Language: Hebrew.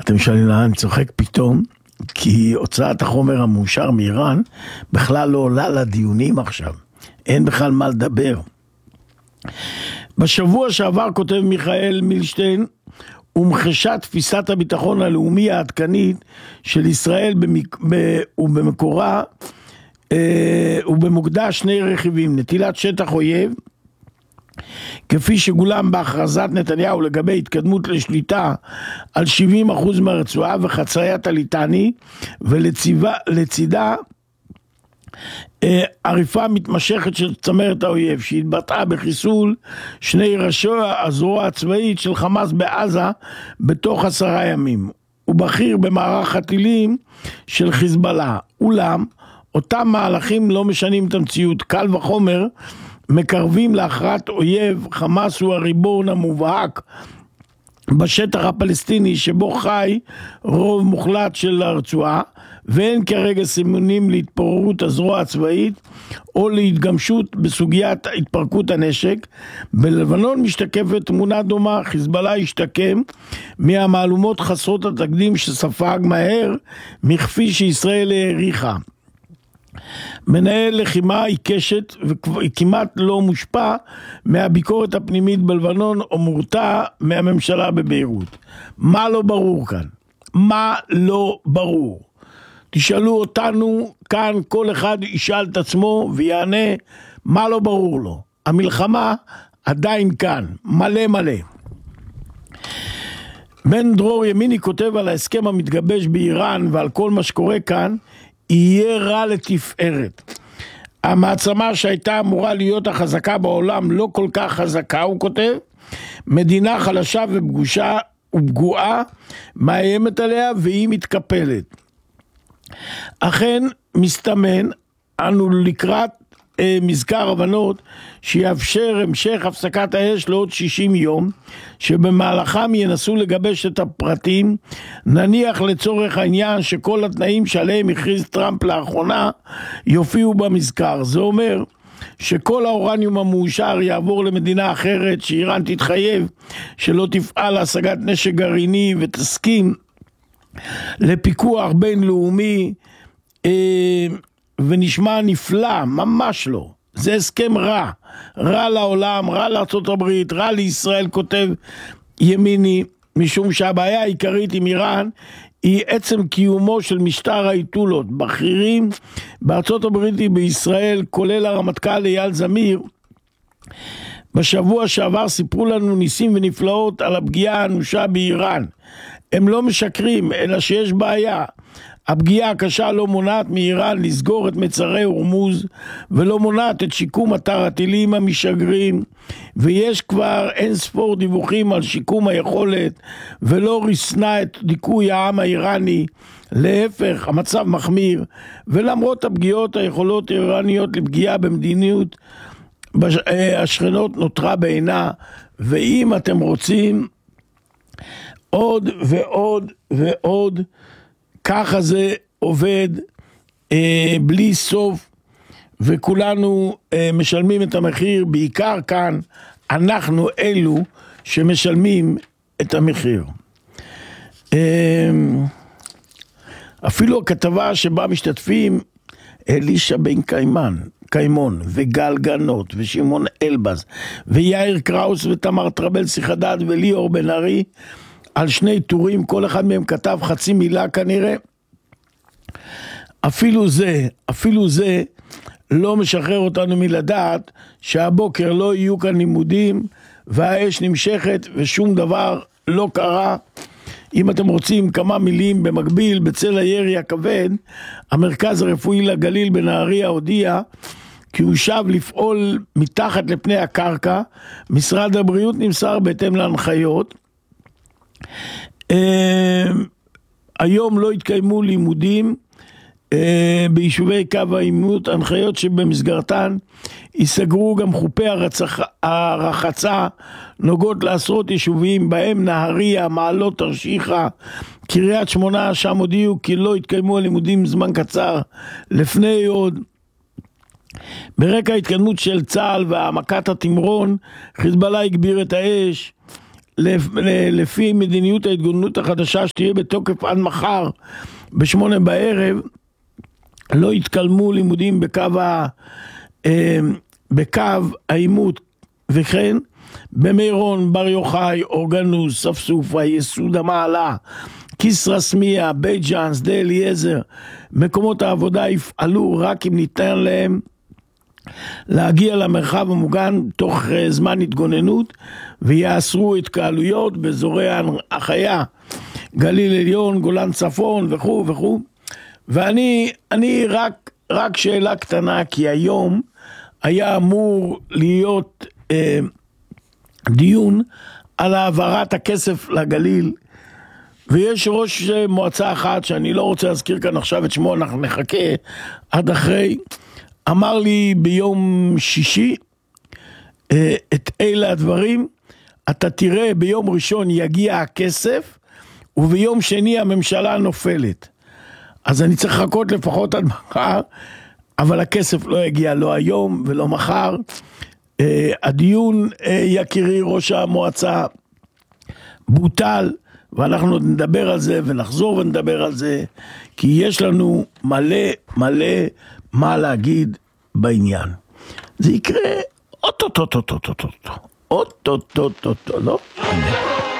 אתם שואלים למה אני צוחק פתאום, כי הוצאת החומר המאושר מאיראן בכלל לא עולה לדיונים עכשיו. אין בכלל מה לדבר. בשבוע שעבר כותב מיכאל מילשטיין, ומחשה תפיסת הביטחון הלאומי העדכנית של ישראל ובמקורה ובמוקדה שני רכיבים, נטילת שטח אויב, כפי שגולם בהכרזת נתניהו לגבי התקדמות לשליטה על 70% מהרצועה וחציית הליטני, ולצידה עריפה מתמשכת של צמרת האויב שהתבטאה בחיסול שני ראשי הזרוע הצבאית של חמאס בעזה בתוך 10 ימים, ובכיר במערך הטילים של חיזבאללה. אולם אותם מהלכים לא משנים את המציאות, קל וחומר מקרבים להכרעת אויב. חמאס הוא הריבון המובהק בשטח הפלסטיני שבו חי רוב מוחלט של הרצועה, ואין כרגע סימונים להתפוררות הזרוע הצבאית או להתגמשות בסוגיית התפרקות הנשק. בלבנון משתקפת תמונה דומה, חיזבאללה השתקם מהמהלומות חסרות התקדים שספג מהר מכפי שישראל העריכה. מנהל לחימה עיקשת וכמעט לא מושפע מהביקורת הפנימית בלבנון או מורתע מהממשלה בביירות. מה לא ברור כאן? מה לא ברור? תשאלו אותנו כאן, כל אחד ישאל את עצמו ויענה מה לא ברור לו. המלחמה עדיין כאן, מלא מלא. בן דרור ימיני כותב על ההסכם המתגבש באיראן ועל כל מה שקורה כאן, יהיה רע לתפארת. המעצמה שהייתה אמורה להיות החזקה בעולם לא כל כך חזקה, הוא כותב. מדינה חלשה ופגועה מאיימת עליה והיא מתקפלת. אכן מסתמן אנו לקראת מזכר הבנות שיאפשר המשך הפסקת האש לעוד 60 יום, שבמהלכם ינסו לגבש את הפרטים. נניח לצורך העניין שכל התנאים שעליהם הכריז טראמפ לאחרונה יופיעו במזכר. זה אומר שכל האורניום המאושר יעבור למדינה אחרת, שאיראן תתחייב שלא תפעל להשגת נשק גרעיני ותסכים לפיקוח בינלאומי, ונשמע נפלא, ממש לא. זה הסכם רע, רע לעולם, רע לארצות הברית, רע לישראל, כותב ימיני, משום שהבעיה העיקרית עם איראן היא עצם קיומו של משטר האייתולות. בכירים בארצות הברית ובישראל, כולל הרמטכ"ל אייל זמיר, בשבוע שעבר סיפרו לנו ניסים ונפלאות על הפגיעה האנושה באיראן. הם לא משקרים, אלא שיש בעיה. הפגיעה הקשה לא מונעת מאיראן לסגור את מצרי הורמוז, ולא מונעת את שיקום אתר הטילים המשגרים, ויש כבר אין ספור דיווחים על שיקום היכולת, ולא ריסנה את דיכוי העם האיראני. להפך, המצב מחמיר, ולמרות הפגיעות היכולות האיראניות לפגיעה במדיניות השכנות נותרה בעינה. ואם אתם רוצים עוד ועוד ועוד, ככה זה עובד בלי סוף, וכולנו משלמים את המחיר, בעיקר כאן אנחנו אלו שמשלמים את המחיר. אפילו הכתבה שבה משתתפים אלישע בן קיימון וגל גנות ושמעון אלבז ויאיר קראוס ותמר טרבלסי חדד וליאור בן ארי, על 2 טורים, כל אחד מהם כתב חצי מילה כנראה. אפילו זה לא משחרר אותנו מלדעת שהבוקר לא יהיו כאן לימודים והאש נמשכת ושום דבר לא קרה. אם אתם רוצים כמה מילים במקביל, בצל הירי הכבד, המרכז הרפואי לגליל בנהריה הודיע כי הוא שב לפעול מתחת לפני הקרקע. משרד הבריאות נמסר בהתאם להנחיות. היום לא התקיימו לימודים ביישובי קו העימות, הנחיות שבמסגרתן ייסגרו גם חופי הרחצה נוגעות לעשרות יישובים בהם נהריה, מעלות, תרשיחא, קריית שמונה. שם הודיעו כי לא התקיימו הלימודים זמן קצר לפני עוד. ברקע ההתקדמות של צה"ל והעמקת התמרון, חיזבאללה הגביר את האש לפי מדיניות ההתגוננות החדשה שתהיה בתוקף עד מחר ב8 בערב, לא יתקלמו לימודים בקו העימות, וכן במירון, בר יוחאי, אורגנוס, ספסופה, יסוד המעלה, כסרא סמיע, בית ג'אן, שדה אליעזר. מקומות העבודה יפעלו רק אם ניתן להם להגיע למרחב המוגן תוך זמן התגוננות, ויאסרו התקהלויות באזורי החיה, גליל עליון, גולן צפון וכו' וכו'. ואני רק שאלה קטנה, כי היום היה אמור להיות דיון על העברת הכסף לגליל, ויש ראש מועצה אחת שאני לא רוצה להזכיר כאן עכשיו את שמו, אנחנו נחכה עד אחרי, אמר לי ביום שישי את אלה הדברים: אתה תראה ביום ראשון יגיע הכסף וביום שני הממשלה נופלת. אז אני צריך לחכות לפחות עד מחר, אבל הכסף לא יגיע לא היום ולא מחר. הדיון, יקירי ראש המועצה, בוטל, ואנחנו נדבר על זה ונחזור ונדבר על זה, כי יש לנו מלא מה להגיד בעניין. זה יקרה אוטוטוטוטוטוטו, לא?